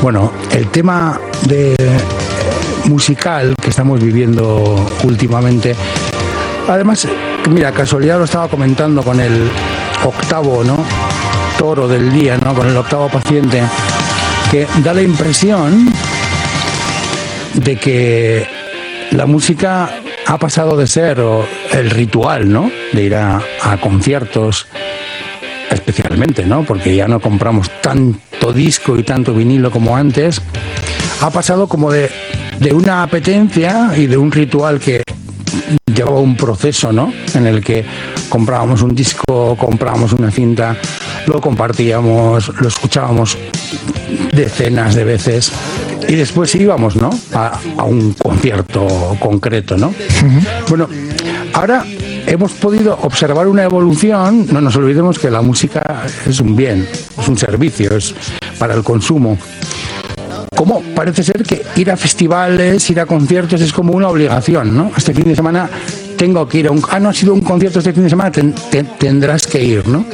Bueno, el tema musical que estamos viviendo últimamente, además, mira, casualidad lo estaba comentando con el octavo, ¿no?, toro del día, ¿no?, con el octavo paciente, que da la impresión de que la música ha pasado de ser el ritual, ¿no?, de ir a conciertos, especialmente, ¿no?, porque ya no compramos tanto disco y tanto vinilo como antes. Ha pasado como de una apetencia y de un ritual que llevaba un proceso, ¿no?, en el que comprábamos un disco, comprábamos una cinta, lo compartíamos, lo escuchábamos decenas de veces y después íbamos, ¿no?, a un concierto concreto, ¿no? Uh-huh. Bueno, ahora hemos podido observar una evolución. No nos olvidemos que la música es un bien, es un servicio, es para el consumo. Como parece ser que ir a festivales, ir a conciertos es como una obligación, ¿no? Este fin de semana tengo que ir a no ha sido un concierto este fin de semana, tendrás que ir, ¿no?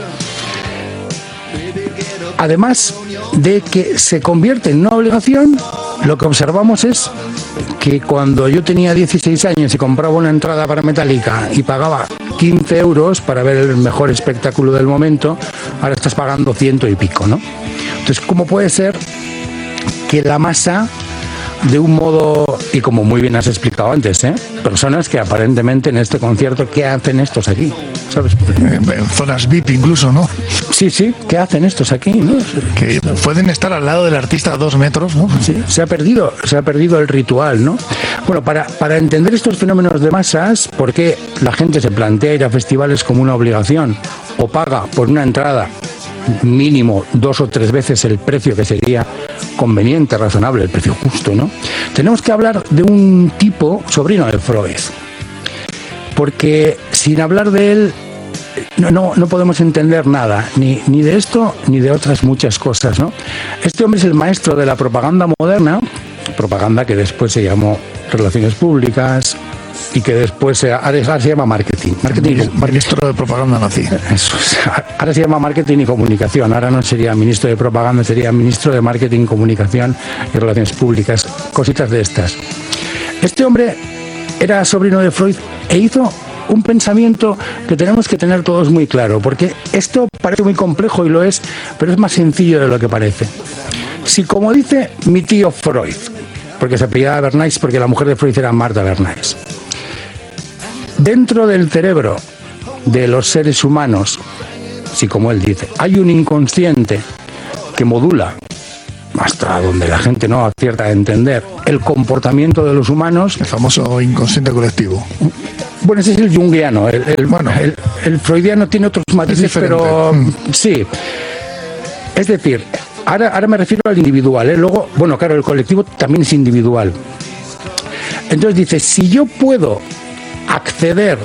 Además de que se convierte en una obligación, lo que observamos es que cuando yo tenía 16 años y compraba una entrada para Metallica y pagaba 15 euros para ver el mejor espectáculo del momento, ahora estás pagando 100 y pico, ¿no? Entonces, ¿cómo puede ser que la masa, de un modo, y como muy bien has explicado antes, personas que aparentemente en este concierto, ¿qué hacen estos aquí? ¿Sabes? En zonas VIP incluso, ¿no? Sí, ¿qué hacen estos aquí, no? Que pueden estar al lado del artista a 2 metros, ¿no? Sí, se ha perdido el ritual, ¿no? Bueno, para entender estos fenómenos de masas, ¿por qué la gente se plantea ir a festivales como una obligación o paga por una entrada mínimo 2 o 3 veces el precio que sería conveniente, razonable, el precio justo, ¿no? Tenemos que hablar de un tipo sobrino de Freud, porque sin hablar de él no podemos entender nada, ni de esto ni de otras muchas cosas, ¿no? Este hombre es el maestro de la propaganda moderna, propaganda que después se llamó Relaciones Públicas y que después ahora se llama marketing. Ministro de propaganda nazi. Eso es. Ahora se llama marketing y comunicación. Ahora no sería ministro de propaganda, sería ministro de marketing, comunicación y relaciones públicas. Cositas de estas. Este hombre era sobrino de Freud e hizo un pensamiento que tenemos que tener todos muy claro, porque esto parece muy complejo y lo es, pero es más sencillo de lo que parece. Si, como dice mi tío Freud, porque se apellidaba Bernays, porque la mujer de Freud era Marta Bernays, dentro del cerebro de los seres humanos, si como él dice, hay un inconsciente que modula, hasta donde la gente no acierta a entender, el comportamiento de los humanos. El famoso inconsciente colectivo. Bueno, ese es el junguiano. El freudiano tiene otros matices, pero sí. Es decir, ahora me refiero al individual, ¿eh? Luego, bueno, claro, el colectivo también es individual. Entonces dice, si yo puedo acceder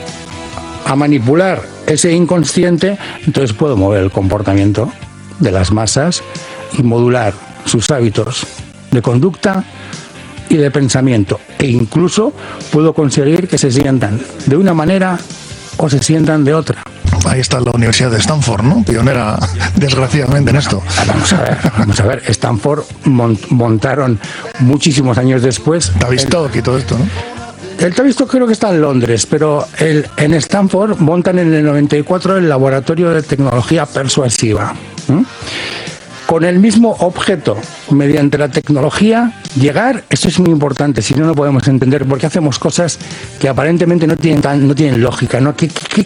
a manipular ese inconsciente, entonces puedo mover el comportamiento de las masas y modular sus hábitos de conducta y de pensamiento, e incluso puedo conseguir que se sientan de una manera o se sientan de otra. Ahí está la Universidad de Stanford, ¿no? Pionera, desgraciadamente, en esto. Vamos a ver. Stanford montaron muchísimos años después Tavistock y todo esto, ¿no? El Tavistock creo que está en Londres, pero en Stanford montan en el 94 el laboratorio de tecnología persuasiva. Con el mismo objeto, mediante la tecnología, llegar, esto es muy importante, si no, no podemos entender por qué hacemos cosas que aparentemente no tienen lógica, ¿no?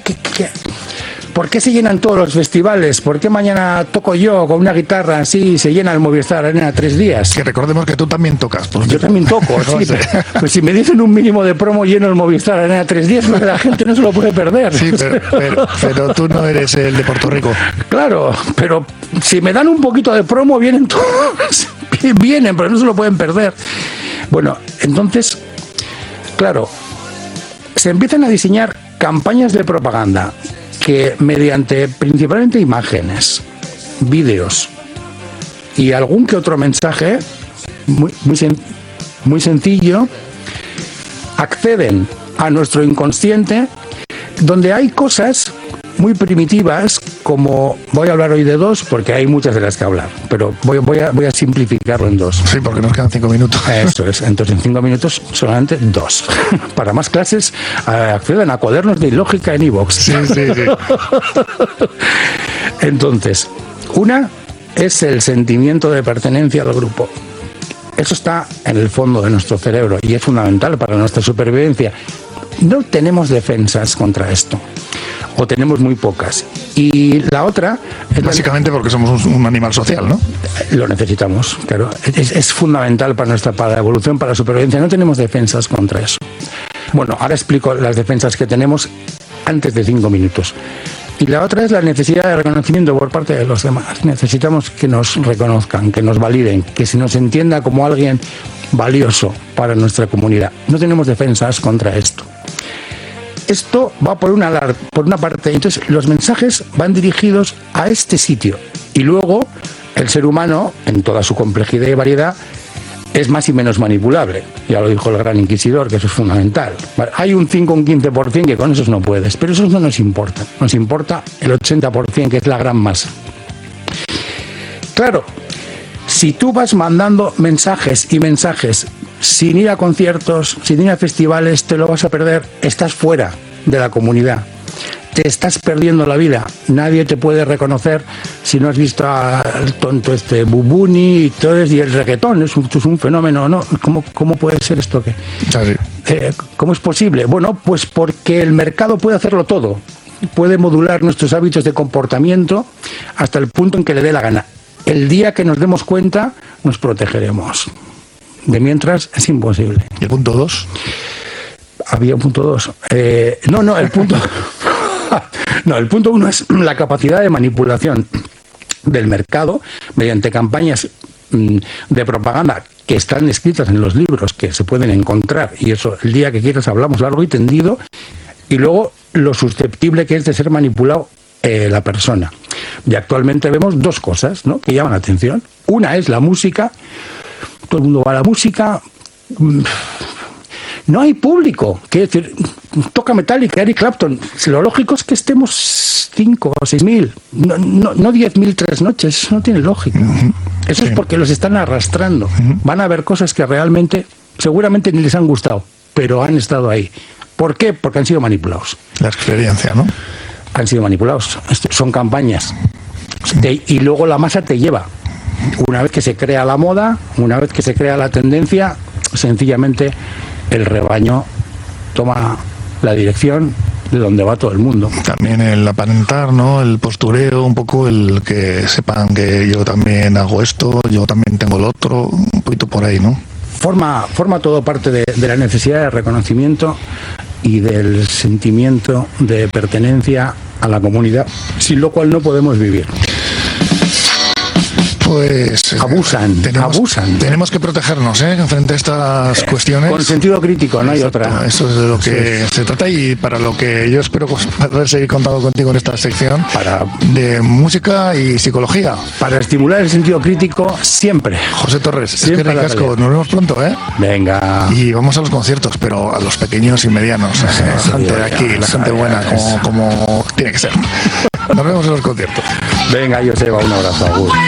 ¿Por qué se llenan todos los festivales? ¿Por qué mañana toco yo con una guitarra así y se llena el Movistar Arena 3 días? Que recordemos que tú también tocas. Yo también toco, sí. Pues si me dicen un mínimo de promo lleno el Movistar Arena 3 días, pues la gente no se lo puede perder. Sí, pero tú no eres el de Puerto Rico. Claro, pero si me dan un poquito de promo, vienen todos. Vienen, pero no se lo pueden perder. Bueno, entonces, claro, se empiezan a diseñar campañas de propaganda que mediante principalmente imágenes, vídeos y algún que otro mensaje muy sencillo, acceden a nuestro inconsciente, donde hay cosas muy primitivas, como voy a hablar hoy de dos, porque hay muchas de las que hablar, pero voy a simplificarlo en dos. Sí, porque nos quedan 5 minutos. Eso es, entonces en 5 minutos solamente dos. Para más clases, accedan a Cuadernos de Ilógica en iVoox. Sí. Entonces, una es el sentimiento de pertenencia al grupo. Eso está en el fondo de nuestro cerebro y es fundamental para nuestra supervivencia. No tenemos defensas contra esto, o tenemos muy pocas. Y la otra es básicamente porque somos un animal social, ¿no? Lo necesitamos, claro. Es fundamental para la evolución, para la supervivencia. No tenemos defensas contra eso. Bueno, ahora explico las defensas que tenemos antes de 5 minutos. Y la otra es la necesidad de reconocimiento por parte de los demás. Necesitamos que nos reconozcan, que nos validen, que se nos entienda como alguien valioso para nuestra comunidad. No tenemos defensas contra esto. Esto va por una parte, entonces los mensajes van dirigidos a este sitio. Y luego el ser humano, en toda su complejidad y variedad, es más y menos manipulable. Ya lo dijo el gran inquisidor, que eso es fundamental. Hay un 5 o un 15% que con esos no puedes, pero esos no nos importa. Nos importa el 80%, que es la gran masa. Claro, si tú vas mandando mensajes y mensajes sin ir a conciertos, sin ir a festivales, te lo vas a perder. Estás fuera de la comunidad. Te estás perdiendo la vida. Nadie te puede reconocer si no has visto al tonto Bubuni y todo y el reggaetón. Es un fenómeno, ¿no? ¿Cómo puede ser esto? ¿Cómo es posible? Bueno, pues porque el mercado puede hacerlo todo. Puede modular nuestros hábitos de comportamiento hasta el punto en que le dé la gana. El día que nos demos cuenta, nos protegeremos. De mientras, es imposible. ¿Y el punto 2? Había un punto 2. No, el punto... No, el punto 1 es la capacidad de manipulación del mercado mediante campañas de propaganda que están escritas en los libros, que se pueden encontrar, y eso el día que quieras hablamos largo y tendido, y luego lo susceptible que es de ser manipulado la persona. Y actualmente vemos dos cosas, ¿no?, que llaman la atención. Una es la música. Todo el mundo va a la música. No hay público. Quiere decir, toca Metallica, Eric Clapton. Lo lógico es que estemos 5 o 6.000, no 10.000 3 noches. Eso no tiene lógica. Eso es porque los están arrastrando. Van a ver cosas que realmente, seguramente ni les han gustado, pero han estado ahí. ¿Por qué? Porque han sido manipulados. La experiencia, ¿no? Han sido manipulados. Son campañas. Y luego la masa te lleva. Una vez que se crea la moda, una vez que se crea la tendencia, sencillamente el rebaño toma la dirección de donde va todo el mundo. También el aparentar, ¿no? El postureo, un poco el que sepan que yo también hago esto, yo también tengo lo otro, un poquito por ahí, ¿no? Forma todo parte de la necesidad de reconocimiento y del sentimiento de pertenencia a la comunidad, sin lo cual no podemos vivir. Pues abusan. Tenemos que protegernos frente a estas cuestiones. Con sentido crítico, no hay otra. Eso es de lo que se trata, y para lo que yo espero poder seguir contando contigo en esta sección de música y psicología. Para estimular el sentido crítico siempre. José Torres, siempre es que ricasco. Nos vemos pronto, Venga. Y vamos a los conciertos, pero a los pequeños y medianos. La gente de aquí, la gente buena, como tiene que ser. Nos vemos en los conciertos. Venga, Joseba, un abrazo. Agur.